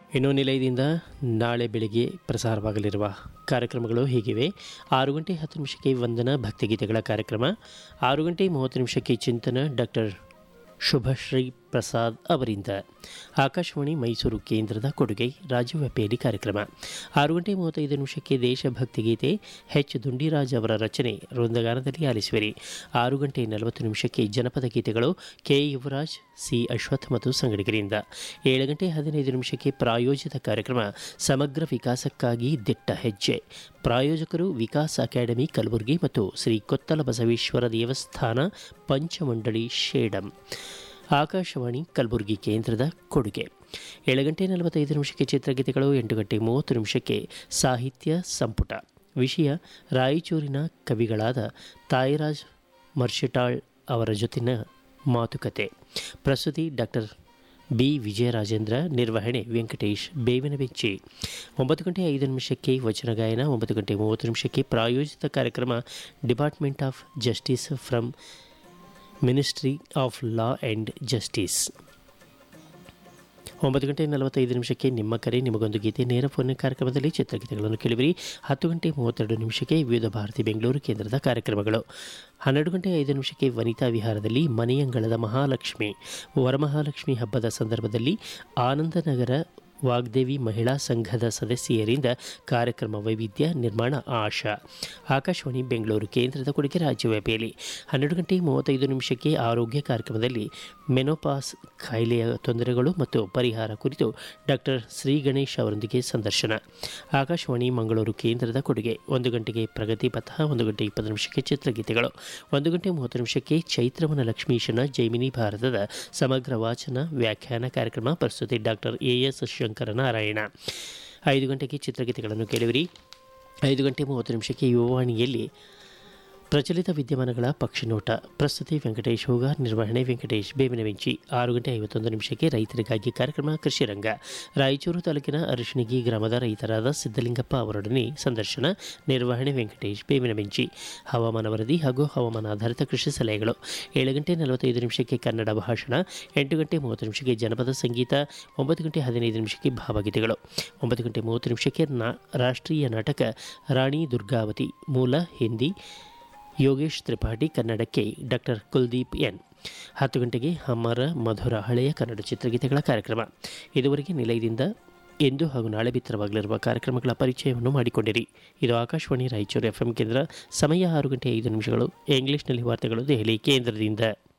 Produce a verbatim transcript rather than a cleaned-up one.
ಇನ್ನು ನಿಲಯದಿಂದ ನಾಳೆ ಬೆಳಿಗ್ಗೆ ಪ್ರಸಾರವಾಗಲಿರುವ ಕಾರ್ಯಕ್ರಮಗಳು ಹೀಗಿವೆ. ಆರು ಗಂಟೆ ಹತ್ತು ನಿಮಿಷಕ್ಕೆ ವಂದನಾ ಭಕ್ತಿಗೀತೆಗಳ ಕಾರ್ಯಕ್ರಮ, ಆರು ಗಂಟೆ ಮೂವತ್ತು ನಿಮಿಷಕ್ಕೆ ಚಿಂತನ ಡಾಕ್ಟರ್ ಶುಭಶ್ರೀ ಪ್ರಸಾದ್ ಅವರಿಂದ. ಆಕಾಶವಾಣಿ ಮೈಸೂರು ಕೇಂದ್ರದ ಕೊಡುಗೆ ರಾಜ್ಯವ್ಯಾಪಿಯಲ್ಲಿ ಕಾರ್ಯಕ್ರಮ. ಆರು ಗಂಟೆ ಮೂವತ್ತೈದು ನಿಮಿಷಕ್ಕೆ ದೇಶಭಕ್ತಿ ಗೀತೆ ಎಚ್ ದುಂಡಿರಾಜ್ ಅವರ ರಚನೆ ವೃಂದಗಾನದಲ್ಲಿ ಆಲಿಸುವಿರಿ. ಆರು ಗಂಟೆ ನಲವತ್ತು ನಿಮಿಷಕ್ಕೆ ಜನಪದ ಗೀತೆಗಳು ಕೆ ಯುವರಾಜ್, ಸಿ ಅಶ್ವಥ್ ಮತ್ತು ಸಂಗಡಿಗರಿಂದ. ಏಳು ಗಂಟೆ ಹದಿನೈದು ನಿಮಿಷಕ್ಕೆ ಪ್ರಾಯೋಜಿತ ಕಾರ್ಯಕ್ರಮ ಸಮಗ್ರ ವಿಕಾಸಕ್ಕಾಗಿ ದಿಟ್ಟ ಹೆಜ್ಜೆ. ಪ್ರಾಯೋಜಕರು ವಿಕಾಸ್ ಅಕಾಡೆಮಿ ಕಲಬುರಗಿ ಮತ್ತು ಶ್ರೀ ಕೊತ್ತಲ ಬಸವೇಶ್ವರ ದೇವಸ್ಥಾನ ಪಂಚಮಂಡಳಿ ಶೇಡಂ. ಆಕಾಶವಾಣಿ ಕಲಬುರಗಿ ಕೇಂದ್ರದ ಕೊಡುಗೆ. ಏಳು ಗಂಟೆ ನಲವತ್ತೈದು ನಿಮಿಷಕ್ಕೆ ಚಿತ್ರಗೀತೆಗಳು. ಎಂಟು ಗಂಟೆ ಮೂವತ್ತು ನಿಮಿಷಕ್ಕೆ ಸಾಹಿತ್ಯ ಸಂಪುಟ. ವಿಷಯ ರಾಯಚೂರಿನ ಕವಿಗಳಾದ ತಾಯಿರಾಜ್ ಮರ್ಷಿಟಾಳ್ ಅವರ ಜೊತಿನ ಮಾತುಕತೆ. ಪ್ರಸ್ತುತಿ ಡಾಕ್ಟರ್ ಬಿ ವಿಜಯರಾಜೇಂದ್ರ, ನಿರ್ವಹಣೆ ವೆಂಕಟೇಶ್ ಬೇವಿನಬೆಂಚಿ. ಒಂಬತ್ತು ಗಂಟೆ ಐದು ನಿಮಿಷಕ್ಕೆ ವಚನ ಗಾಯನ. ಒಂಬತ್ತು ಗಂಟೆ ಮೂವತ್ತು ನಿಮಿಷಕ್ಕೆ ಪ್ರಾಯೋಜಿತ ಕಾರ್ಯಕ್ರಮ department of justice from ministry of law and justice. ಒಂಬತ್ತು ಗಂಟೆ ನಲವತ್ತೈದು ನಿಮಿಷಕ್ಕೆ ನಿಮ್ಮ ಕರೆ ನಿಮಗೊಂದು ಗೀತೆ ನೇರ ಫೋನ್ ಕಾರ್ಯಕ್ರಮದಲ್ಲಿ ಚಿತ್ರಗೀತೆಗಳನ್ನು ಕೇಳಿವಿರಿ. ಹತ್ತು ಗಂಟೆ ಮೂವತ್ತೆರಡು ನಿಮಿಷಕ್ಕೆ ವಿವಿಧ ಭಾರತಿ ಬೆಂಗಳೂರು ಕೇಂದ್ರದ ಕಾರ್ಯಕ್ರಮಗಳು. ಹನ್ನೆರಡು ಗಂಟೆ ಐದು ನಿಮಿಷಕ್ಕೆ ವನಿತಾ ವಿಹಾರದಲ್ಲಿ ಮನೆಯಂಗಳದ ಮಹಾಲಕ್ಷ್ಮಿ ವರಮಹಾಲಕ್ಷ್ಮಿ ಹಬ್ಬದ ಸಂದರ್ಭದಲ್ಲಿ ಆನಂದನಗರ ವಾಗ್ದೇವಿ ಮಹಿಳಾ ಸಂಘದ ಸದಸ್ಯರಿಂದ ಕಾರ್ಯಕ್ರಮ ವೈವಿಧ್ಯ ನಿರ್ಮಾಣ ಆಶಾ. ಆಕಾಶವಾಣಿ ಬೆಂಗಳೂರು ಕೇಂದ್ರದ ಕೊಡುಗೆ ರಾಜ್ಯವ್ಯಾಪಿಯಲ್ಲಿ. ಹನ್ನೆರಡು ಗಂಟೆ ಮೂವತ್ತೈದು ನಿಮಿಷಕ್ಕೆ ಆರೋಗ್ಯ ಕಾರ್ಯಕ್ರಮದಲ್ಲಿ ಮೆನೋಪಾಸ್ ಕಾಯಿಲೆಯ ತೊಂದರೆಗಳು ಮತ್ತು ಪರಿಹಾರ ಕುರಿತು ಡಾಕ್ಟರ್ ಶ್ರೀ ಗಣೇಶ್ ಅವರೊಂದಿಗೆ ಸಂದರ್ಶನ. ಆಕಾಶವಾಣಿ ಮಂಗಳೂರು ಕೇಂದ್ರದ ಕೊಡುಗೆ. ಒಂದು ಗಂಟೆಗೆ ಪ್ರಗತಿ ಪಥ. ಒಂದು ಗಂಟೆ ಇಪ್ಪತ್ತು ನಿಮಿಷಕ್ಕೆ ಚಿತ್ರಗೀತೆಗಳು. ಒಂದು ಗಂಟೆ ಮೂವತ್ತು ನಿಮಿಷಕ್ಕೆ ಚೈತ್ರವನ ಲಕ್ಷ್ಮೀಶನ ಜೈಮಿನಿ ಭಾರತದ ಸಮಗ್ರ ವಾಚನ ವ್ಯಾಖ್ಯಾನ ಕಾರ್ಯಕ್ರಮ. ಪ್ರಸ್ತುತಿ ಡಾಕ್ಟರ್ ಎ ಎಸ್ ಶಂಕರನಾರಾಯಣ. ಐದು ಗಂಟೆಗೆ ಚಿತ್ರಗೀತೆಗಳನ್ನು ಕೇಳಿವಿರಿ. ಐದು ಗಂಟೆ ಮೂವತ್ತು ನಿಮಿಷಕ್ಕೆ ಯುವವಾಣಿಯಲ್ಲಿ ಪ್ರಚಲಿತ ವಿದ್ಯಮಾನಗಳ ಪಕ್ಷಿನೋಟ. ಪ್ರಸ್ತುತಿ ವೆಂಕಟೇಶ್ ಹೋಗಾರ್, ನಿರ್ವಹಣೆ ವೆಂಕಟೇಶ್ ಬೇವಿನವೆಂಚಿ. ಆರು ಗಂಟೆ ಐವತ್ತೊಂದು ನಿಮಿಷಕ್ಕೆ ರೈತರಿಗಾಗಿ ಕಾರ್ಯಕ್ರಮ ಕೃಷಿರಂಗ. ರಾಯಚೂರು ತಾಲೂಕಿನ ಅರಿಶಿಣಗಿ ಗ್ರಾಮದ ರೈತರಾದ ಸಿದ್ದಲಿಂಗಪ್ಪ ಅವರೊಡನೆ ಸಂದರ್ಶನ. ನಿರ್ವಹಣೆ ವೆಂಕಟೇಶ್ ಬೇವಿನವೆಂಚಿ. ಹವಾಮಾನ ವರದಿ ಹಾಗೂ ಹವಾಮಾನ ಆಧಾರಿತ ಕೃಷಿ ಸಲಹೆಗಳು. ಏಳು ಗಂಟೆ ನಲವತ್ತೈದು ನಿಮಿಷಕ್ಕೆ ಕನ್ನಡ ಭಾಷಣ. ಎಂಟು ಗಂಟೆ ಮೂವತ್ತು ನಿಮಿಷಕ್ಕೆ ಜನಪದ ಸಂಗೀತ. ಒಂಬತ್ತು ಗಂಟೆ ಹದಿನೈದು ನಿಮಿಷಕ್ಕೆ ಭಾವಗೀತೆಗಳು. ಒಂಬತ್ತು ಗಂಟೆ ಮೂವತ್ತು ನಿಮಿಷಕ್ಕೆ ನಾ ರಾಷ್ಟ್ರೀಯ ನಾಟಕ ರಾಣಿ ದುರ್ಗಾವತಿ. ಮೂಲ ಹಿಂದಿ, ಯೋಗೇಶ್ ತ್ರಿಪಾಠಿ. ಕನ್ನಡಕ್ಕೆ ಡಾಕ್ಟರ್ ಕುಲ್ದೀಪ್ ಎನ್. ಹತ್ತು ಗಂಟೆಗೆ ಅಮರ ಮಧುರ ಹಳೆಯ ಕನ್ನಡ ಚಿತ್ರಗೀತೆಗಳ ಕಾರ್ಯಕ್ರಮ. ಇದುವರೆಗೆ ನಿಲಯದಿಂದ ಎಂದು ಹಾಗೂ ನಾಳೆ ಬಿತ್ತರವಾಗಲಿರುವ ಕಾರ್ಯಕ್ರಮಗಳ ಪರಿಚಯವನ್ನು ಮಾಡಿಕೊಂಡಿರಿ. ಇದು ಆಕಾಶವಾಣಿ ರಾಯಚೂರು ಎಫ್ ಎಂ ಕೇಂದ್ರ. ಸಮಯ ಆರು ಗಂಟೆ ಐದು ನಿಮಿಷಗಳು. ಇಂಗ್ಲಿಷ್ನಲ್ಲಿ ವಾರ್ತೆಗಳು ದೆಹಲಿ ಕೇಂದ್ರದಿಂದ.